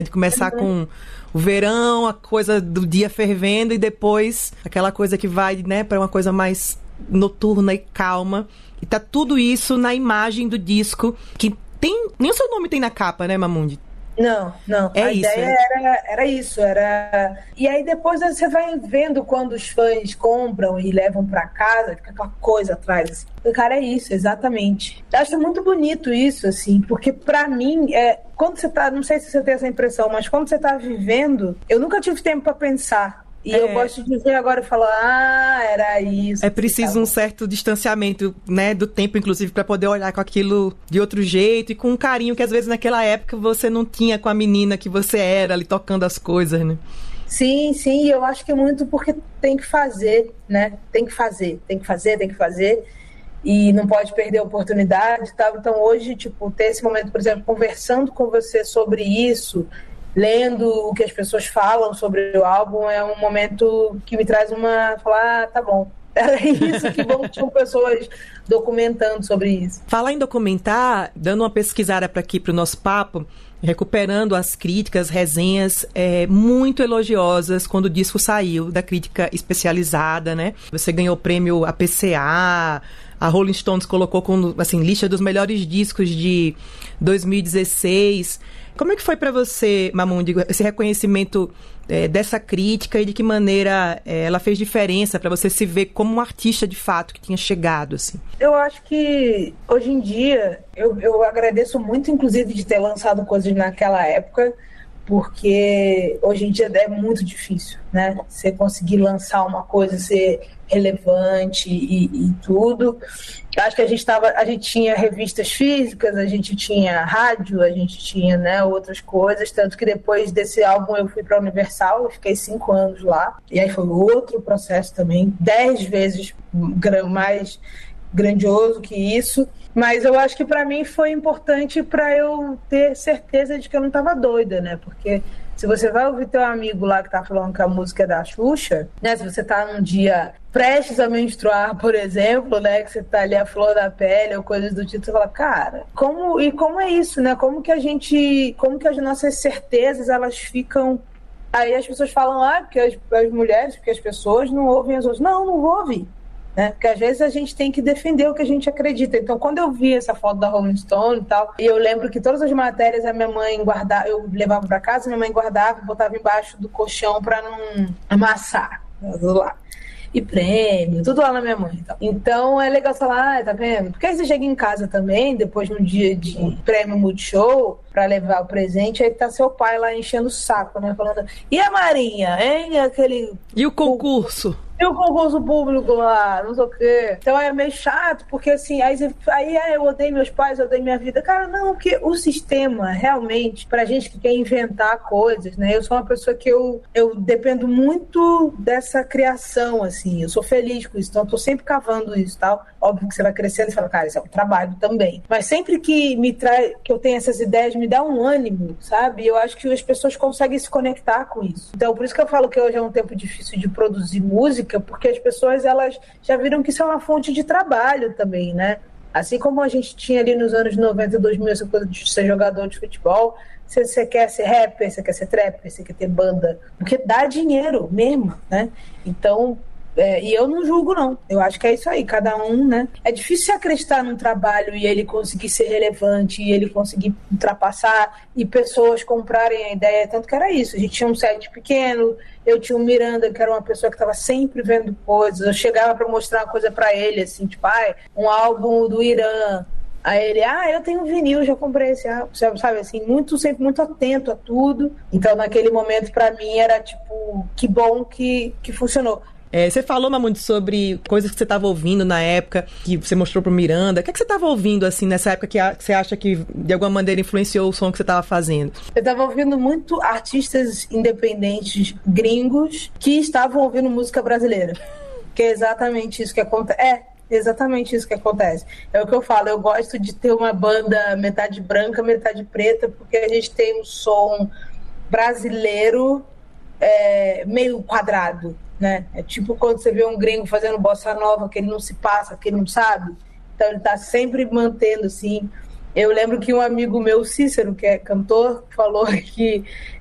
De começar com o verão, a coisa do dia fervendo, e depois aquela coisa que vai, né, para uma coisa mais noturna e calma. E tá tudo isso na imagem do disco, que tem... Nem o seu nome tem na capa, né, Mamundi? Não. É a isso, ideia era isso. E aí depois você vai vendo quando os fãs compram e levam pra casa, fica aquela coisa atrás. Assim. Cara, é isso, exatamente. Eu acho muito bonito isso, assim, porque pra mim, quando você tá, não sei se você tem essa impressão, mas quando você tá vivendo, eu nunca tive tempo pra pensar. E eu gosto de ver agora e falar, era isso. É preciso um certo distanciamento, né, do tempo, inclusive, para poder olhar com aquilo de outro jeito e com um carinho que, às vezes, naquela época você não tinha com a menina que você era ali tocando as coisas, né? Sim, eu acho que é muito porque tem que fazer, né? Tem que fazer. E não pode perder a oportunidade, tá? Então, hoje, tipo, ter esse momento, por exemplo, conversando com você sobre isso, lendo o que as pessoas falam sobre o álbum, é um momento que me traz falar, tá bom, era isso, que bom que tinham pessoas documentando sobre isso. Falar em documentar, dando uma pesquisada para aqui para o nosso papo, recuperando as críticas, resenhas muito elogiosas quando o disco saiu da crítica especializada, né? Você ganhou o prêmio APCA, a Rolling Stones colocou como, assim, lista dos melhores discos de 2016. Como é que foi para você, Mamundi, esse reconhecimento dessa crítica e de que maneira ela fez diferença para você se ver como um artista de fato que tinha chegado, assim? Eu acho que hoje em dia eu agradeço muito, inclusive, de ter lançado coisas naquela época, porque hoje em dia é muito difícil, né? Você conseguir lançar uma coisa, ser relevante e tudo. Acho que a gente tinha revistas físicas, a gente tinha rádio, a gente tinha, né, outras coisas, tanto que depois desse álbum eu fui para a Universal, eu fiquei 5 anos lá, e aí foi outro processo também, 10 vezes mais grandioso que isso, mas eu acho que para mim foi importante para eu ter certeza de que eu não estava doida, né, porque se você vai ouvir teu amigo lá que tá falando que a música é da Xuxa, né? Se você tá num dia prestes a menstruar, por exemplo, né? Que você tá ali a flor da pele ou coisas do tipo, você fala, cara, como é isso, né? Como que as nossas certezas, elas ficam... Aí as pessoas falam, porque as mulheres, porque as pessoas não ouvem as outras. Não vou ouvir. Né? Porque às vezes a gente tem que defender o que a gente acredita. Então, quando eu vi essa foto da Rolling Stone e tal, e eu lembro que todas as matérias a minha mãe guardava, eu levava para casa, minha mãe guardava e botava embaixo do colchão para não amassar. Tudo lá. E prêmio, tudo lá na minha mãe. Então é legal falar, tá vendo? Porque aí você chega em casa também, depois de um dia de prêmio Multishow, pra levar o presente, aí tá seu pai lá enchendo o saco, né? Falando, e a Marinha, hein? E o concurso? E o concurso público lá, não sei o quê. Então é meio chato, porque assim, aí eu odeio meus pais, eu odeio minha vida. Cara, não, porque o sistema, realmente, pra gente que quer inventar coisas, né? Eu sou uma pessoa que eu dependo muito dessa criação, assim. Eu sou feliz com isso, então eu tô sempre cavando isso, tal. Óbvio que você vai crescendo e fala, cara, isso é um trabalho também. Mas sempre que que eu tenho essas ideias, me dá um ânimo, sabe? Eu acho que as pessoas conseguem se conectar com isso. Então, por isso que eu falo que hoje é um tempo difícil de produzir música, porque as pessoas, elas já viram que isso é uma fonte de trabalho também, né? Assim como a gente tinha ali nos anos 90 e 2000 essa coisa de ser jogador de futebol, você quer ser rapper, você quer ser trapper, você quer ter banda, porque dá dinheiro mesmo, né? Então, e eu não julgo, não. Eu acho que é isso aí, cada um, né? É difícil você acreditar num trabalho e ele conseguir ser relevante, e ele conseguir ultrapassar, e pessoas comprarem a ideia, tanto que era isso. A gente tinha um set pequeno, eu tinha o Miranda, que era uma pessoa que estava sempre vendo coisas, eu chegava para mostrar uma coisa para ele, assim, tipo, um álbum do Irã. Aí ele, eu tenho vinil, já comprei esse álbum, sabe, assim, sempre muito atento a tudo. Então, naquele momento, para mim, era tipo, que bom que funcionou. Você falou, Mamundi, sobre coisas que você estava ouvindo na época, que você mostrou pro Miranda. O que você estava ouvindo, assim, nessa época que você acha que, de alguma maneira, influenciou o som que você estava fazendo? Eu estava ouvindo muito artistas independentes gringos que estavam ouvindo música brasileira. Que é exatamente isso que acontece. Exatamente isso que acontece. É o que eu falo, eu gosto de ter uma banda metade branca, metade preta, porque a gente tem um som brasileiro meio quadrado, né? É tipo quando você vê um gringo fazendo bossa nova, que ele não se passa, que ele não sabe. Então ele tá sempre mantendo, assim, Eu lembro que um amigo meu, Cícero, que é cantor, falou que